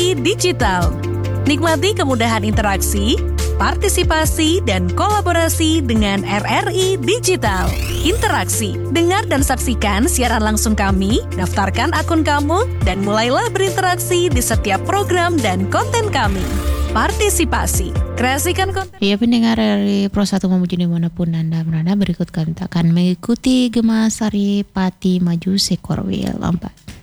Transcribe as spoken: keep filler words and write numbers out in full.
I Digital. Nikmati kemudahan interaksi, partisipasi, dan kolaborasi dengan R R I Digital. Interaksi, dengar dan saksikan siaran langsung kami, daftarkan akun kamu, dan mulailah berinteraksi di setiap program dan konten kami. Partisipasi, kreasikan konten. Ya, pendengar dari Pro satu Mamuju dimanapun Anda berada, berikut kami akan mengikuti Gema Sari Pati Maju Sekorwil empat.